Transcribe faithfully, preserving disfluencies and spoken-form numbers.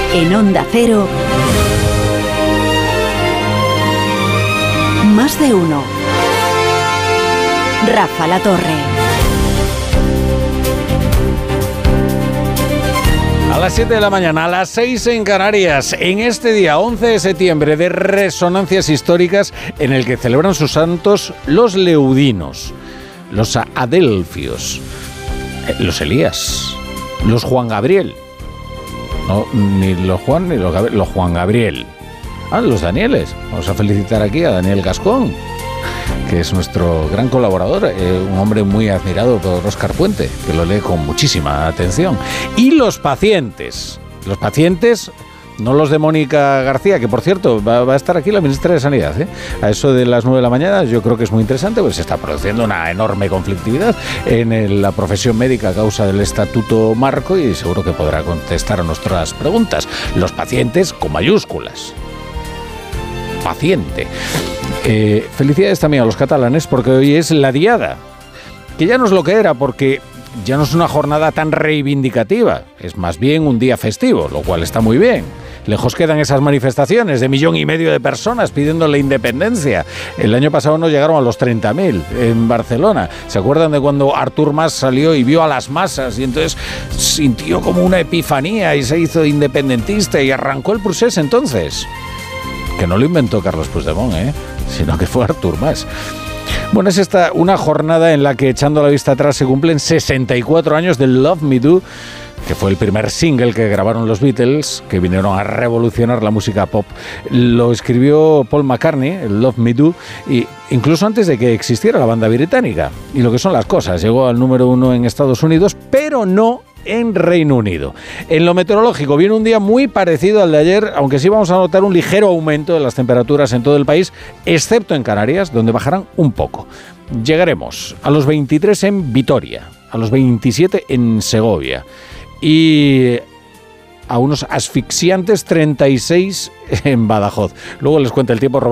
En Onda Cero, Más de Uno. Rafa La Torre. A las siete de la mañana, a las seis en Canarias, en este día once de septiembre de resonancias históricas en el que celebran sus santos los leudinos, los adelfios, los Elías, los Juan Gabriel, no, ni los Juan ni los, Gab- los Juan Gabriel, ah, los Danieles. Vamos a felicitar aquí a Daniel Gascón, que es nuestro gran colaborador, eh, un hombre muy admirado por Óscar Puente, que lo lee con muchísima atención. Y los pacientes, los pacientes, no los de Mónica García, que por cierto va, va a estar aquí la ministra de Sanidad, ¿eh? A eso de las nueve de la mañana. Yo creo que es muy interesante, pues se está produciendo una enorme conflictividad en el, la profesión médica a causa del Estatuto Marco, y seguro que podrá contestar a nuestras preguntas. Los pacientes con mayúsculas. Paciente. Eh, felicidades también a los catalanes, porque hoy es la Diada, que ya no es lo que era, porque ya no es una jornada tan reivindicativa, es más bien un día festivo, lo cual está muy bien. Lejos quedan esas manifestaciones de millón y medio de personas pidiendo la independencia. El año pasado no llegaron a los treinta mil en Barcelona. ¿Se acuerdan de cuando Artur Mas salió y vio a las masas y entonces sintió como una epifanía y se hizo independentista y arrancó el procés entonces? Que no lo inventó Carlos Puigdemont, ¿eh? Sino que fue Artur Mas. Bueno, es esta una jornada en la que, echando la vista atrás, se cumplen sesenta y cuatro años del Love Me Do, que fue el primer single que grabaron los Beatles, que vinieron a revolucionar la música pop. Lo escribió Paul McCartney, el Love Me Do, y incluso antes de que existiera la banda británica. Y lo que son las cosas, llegó al número uno en Estados Unidos, pero no en Reino Unido. En lo meteorológico viene un día muy parecido al de ayer, aunque sí vamos a notar un ligero aumento de las temperaturas en todo el país, excepto en Canarias, donde bajarán un poco. Llegaremos a los veintitrés en Vitoria, a los veintisiete en Segovia y a unos asfixiantes treinta y seis en Badajoz. Luego les cuento el tiempo.